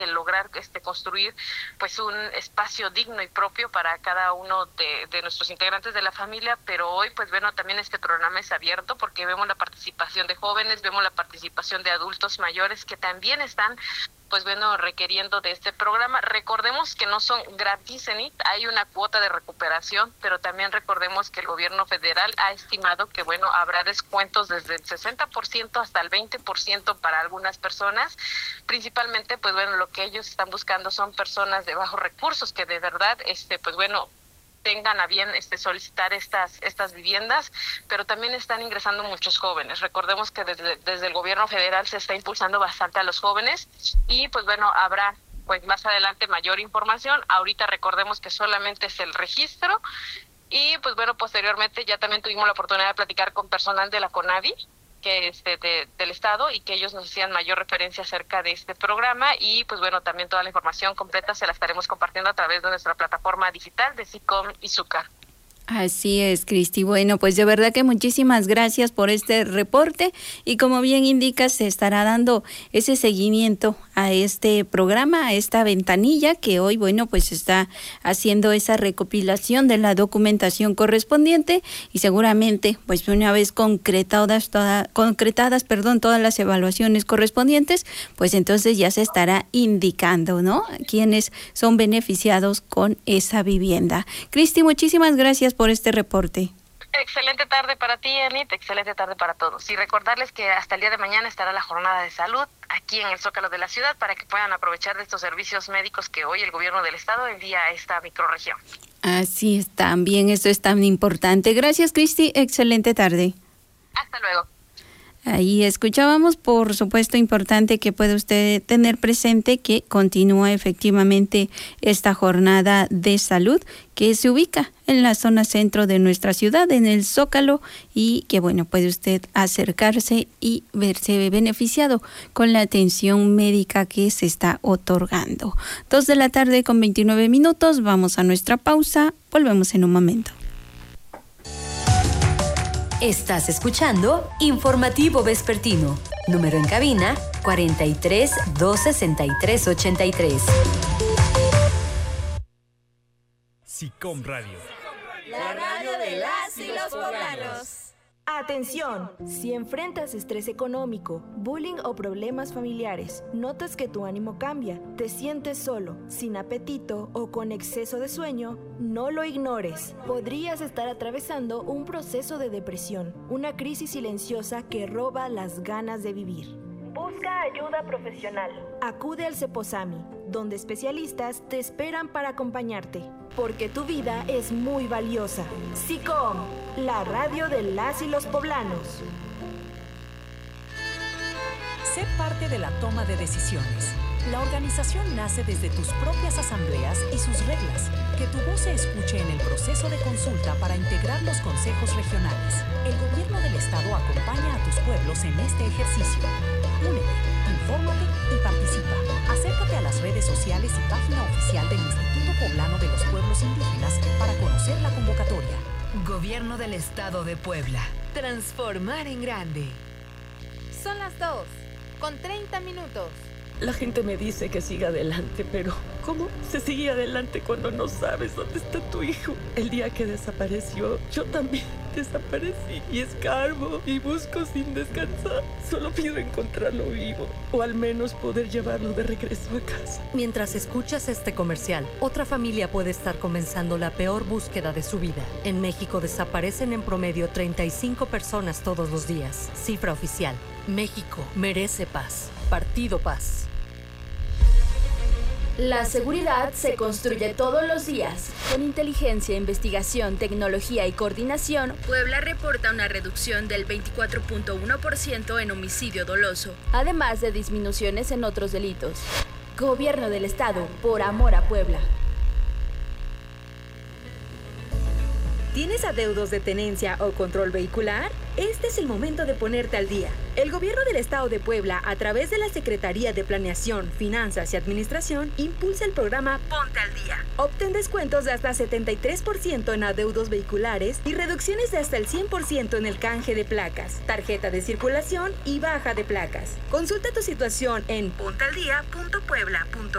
lograr construir pues un espacio digno y propio para cada uno de nuestros integrantes de la familia, pero hoy pues bueno, también este programa es abierto porque vemos la participación de jóvenes, vemos la participación de adultos mayores que también están pues bueno, requiriendo de este programa. Recordemos que no son gratis, Zenit, hay una cuota de recuperación, pero también recordemos que el gobierno federal ha estimado que bueno, habrá descuentos desde el 60% hasta el 20% para algunas personas, principalmente pues bueno, lo que ellos están buscando son personas de bajos recursos que de verdad pues bueno, tengan a bien solicitar estas viviendas, pero también están ingresando muchos jóvenes. Recordemos que desde el gobierno federal se está impulsando bastante a los jóvenes y pues bueno, habrá pues más adelante mayor información. Ahorita recordemos que solamente es el registro y pues bueno, posteriormente ya también tuvimos la oportunidad de platicar con personal de la CONAVI, que del estado, y que ellos nos hacían mayor referencia acerca de este programa y pues bueno, también toda la información completa se la estaremos compartiendo a través de nuestra plataforma digital de SICOM y Zúcar. Así es, Cristi. Bueno, pues de verdad que muchísimas gracias por este reporte y como bien indicas, se estará dando ese seguimiento a este programa, a esta ventanilla que hoy, bueno, pues está haciendo esa recopilación de la documentación correspondiente y seguramente, pues una vez concretadas todas las evaluaciones correspondientes, pues entonces ya se estará indicando, ¿no?, quiénes son beneficiados con esa vivienda. Cristi, muchísimas gracias por este reporte. Excelente tarde para ti, Anit, excelente tarde para todos. Y recordarles que hasta el día de mañana estará la jornada de salud aquí en el Zócalo de la ciudad para que puedan aprovechar de estos servicios médicos que hoy el gobierno del estado envía a esta microrregión. Así es, también esto es tan importante. Gracias, Cristi, excelente tarde. Hasta luego. Ahí escuchábamos, por supuesto, importante que puede usted tener presente que continúa efectivamente esta jornada de salud que se ubica en la zona centro de nuestra ciudad, en el Zócalo, y que bueno, puede usted acercarse y verse beneficiado con la atención médica que se está otorgando. 2:29 p.m, vamos a nuestra pausa, volvemos en un momento. Estás escuchando Informativo Vespertino. Número en cabina 43 263 83. SICOM Radio. La radio de las y los poblanos. Atención, si enfrentas estrés económico, bullying o problemas familiares, notas que tu ánimo cambia, te sientes solo, sin apetito o con exceso de sueño, no lo ignores. Podrías estar atravesando un proceso de depresión, una crisis silenciosa que roba las ganas de vivir. Busca ayuda profesional. Acude al Ceposami, donde especialistas te esperan para acompañarte, porque tu vida es muy valiosa. SICOM, la radio de las y los poblanos. Sé parte de la toma de decisiones. La organización nace desde tus propias asambleas y sus reglas. Que tu voz se escuche en el proceso de consulta para integrar los consejos regionales. El gobierno del estado acompaña a tus pueblos en este ejercicio. Únete, infórmate y participa. Acércate a las redes sociales y página oficial del Instituto Poblano de los Pueblos Indígenas para conocer la convocatoria. Gobierno del Estado de Puebla. Transformar en grande. Son las 2:30. La gente me dice que siga adelante, pero ¿cómo se sigue adelante cuando no sabes dónde está tu hijo? El día que desapareció, yo también desaparecí y escarbo y busco sin descansar. Solo pido encontrarlo vivo o al menos poder llevarlo de regreso a casa. Mientras escuchas este comercial, otra familia puede estar comenzando la peor búsqueda de su vida. En México desaparecen en promedio 35 personas todos los días. Cifra oficial. México merece paz. Partido Paz. La seguridad se construye todos los días. Con inteligencia, investigación, tecnología y coordinación, Puebla reporta una reducción del 24.1% en homicidio doloso, además de disminuciones en otros delitos. Gobierno del Estado, por amor a Puebla. ¿Tienes adeudos de tenencia o control vehicular? Este es el momento de ponerte al día. El Gobierno del Estado de Puebla, a través de la Secretaría de Planeación, Finanzas y Administración, impulsa el programa Ponte al Día. Obtén descuentos de hasta 73% en adeudos vehiculares y reducciones de hasta el 100% en el canje de placas, tarjeta de circulación y baja de placas. Consulta tu situación en pontealdia.puebla.gov.mx.